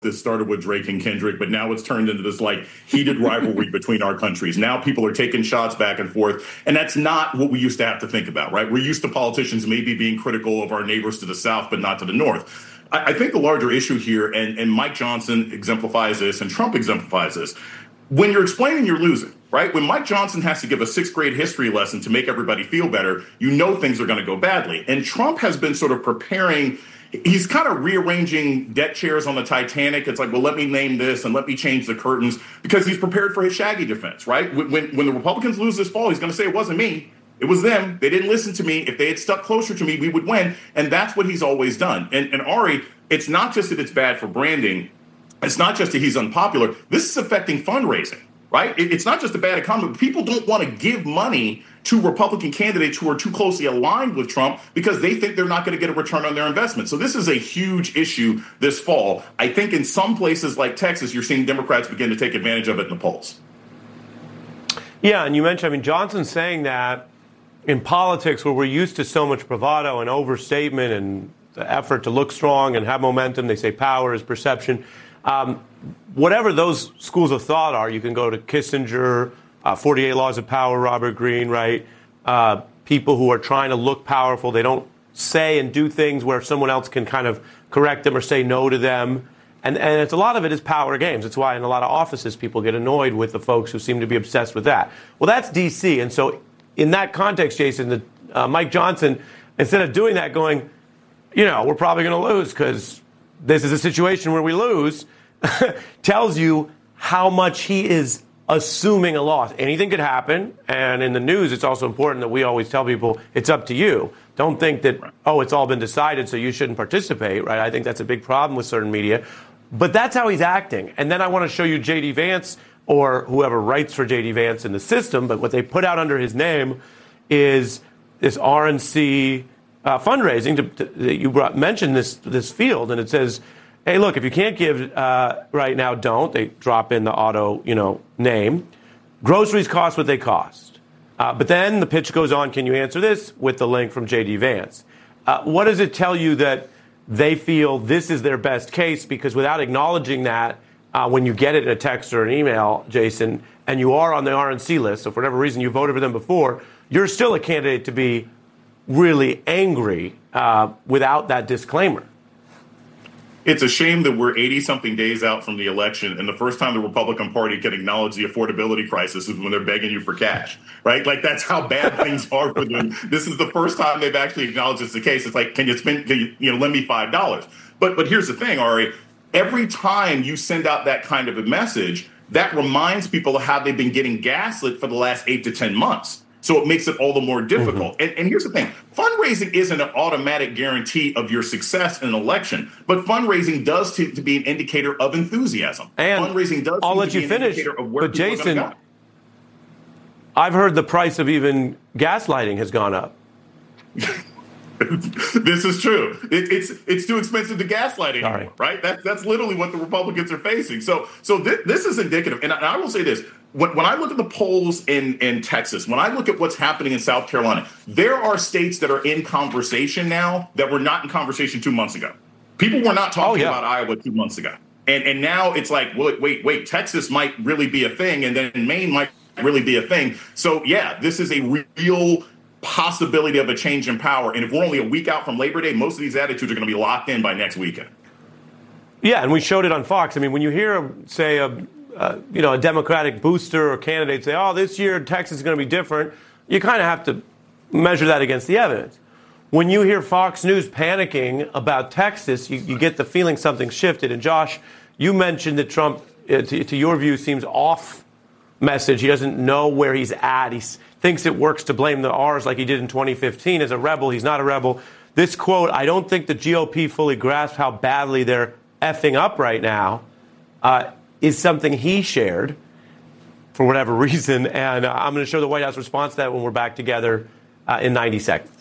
this started with Drake and Kendrick, but now it's turned into this like heated rivalry between our countries. Now people are taking shots back and forth, and that's not what we used to have to think about, right? We're used to politicians maybe being critical of our neighbors to the south, but not to the north. I think the larger issue here, and Mike Johnson exemplifies this, and Trump exemplifies this, when you're explaining, you're losing, right? When Mike Johnson has to give a sixth grade history lesson to make everybody feel better, you know things are going to go badly. And Trump has been sort of preparing. He's kind of rearranging deck chairs on the Titanic. It's like, well, let me name this and let me change the curtains, because he's prepared for his Shaggy defense, right? When the Republicans lose this fall, he's going to say it wasn't me. It was them. They didn't listen to me. If they had stuck closer to me, we would win. And that's what he's always done. And Ari, it's not just that it's bad for branding. It's not just that he's unpopular. This is affecting fundraising, right? It's not just a bad economy. People don't want to give money to Republican candidates who are too closely aligned with Trump because they think they're not going to get a return on their investment. So this is a huge issue this fall. I think in some places like Texas, you're seeing Democrats begin to take advantage of it in the polls. Yeah, and you mentioned, Johnson's saying that in politics where we're used to so much bravado and overstatement and the effort to look strong and have momentum, they say power is perception. Whatever those schools of thought are, you can go to Kissinger, 48 Laws of Power, Robert Greene, right? People who are trying to look powerful. They don't say and do things where someone else can kind of correct them or say no to them. And it's a lot of it is power games. It's why in a lot of offices people get annoyed with the folks who seem to be obsessed with that. Well, that's D.C. And so in that context, Jason, Mike Johnson, instead of doing that, going, we're probably going to lose because this is a situation where we lose, tells you how much he is assuming a loss. Anything could happen. And in the news, it's also important that we always tell people it's up to you. Don't think that, it's all been decided, so you shouldn't participate, right? I think that's a big problem with certain media. But that's how he's acting. And then I want to show you J.D. Vance or whoever writes for J.D. Vance in the system. But what they put out under his name is this RNC fundraising. You mentioned this field, and it says, hey, look, if you can't give right now, don't. They drop in the auto, name. Groceries cost what they cost. But then the pitch goes on, can you answer this, with the link from J.D. Vance. What does it tell you that they feel this is their best case? Because without acknowledging that, when you get it in a text or an email, Jason, and you are on the RNC list, so for whatever reason you voted for them before, you're still a candidate to be really angry without that disclaimer. It's a shame that we're 80-something days out from the election, and the first time the Republican Party can acknowledge the affordability crisis is when they're begging you for cash, right? Like, that's how bad things are for them. This is the first time they've actually acknowledged it's the case. It's like, can you lend me $5? But here's the thing, Ari. Every time you send out that kind of a message, that reminds people of how they've been getting gaslit for the last 8 to 10 months. So it makes it all the more difficult. Mm-hmm. And here's the thing. Fundraising isn't an automatic guarantee of your success in an election, but fundraising does to be an indicator of enthusiasm. And fundraising does I'll let to you be an finish, indicator of where but people Jason, are going to go. I've heard the price of even gaslighting has gone up. This is true. It's too expensive to gaslight anymore, right? That's literally what the Republicans are facing. So this is indicative. And I will say this. When I look at the polls in Texas, when I look at what's happening in South Carolina, there are states that are in conversation now that were not in conversation 2 months ago. People were not talking about Iowa 2 months ago. And now it's like, wait, Texas might really be a thing, and then Maine might really be a thing. So, yeah, this is a real possibility of a change in power. And if we're only a week out from Labor Day, most of these attitudes are going to be locked in by next weekend. Yeah, and we showed it on Fox. I mean, when you hear, say, a Democratic booster or candidate say, this year Texas is going to be different, you kind of have to measure that against the evidence. When you hear Fox News panicking about Texas, you get the feeling something shifted. And Josh, you mentioned that Trump, to your view, seems off message. He doesn't know where he's at. He thinks it works to blame the R's like he did in 2015 as a rebel. He's not a rebel. This quote, I don't think the GOP fully grasps how badly they're effing up right now, is something he shared for whatever reason. And I'm going to show the White House response to that when we're back together in 90 seconds.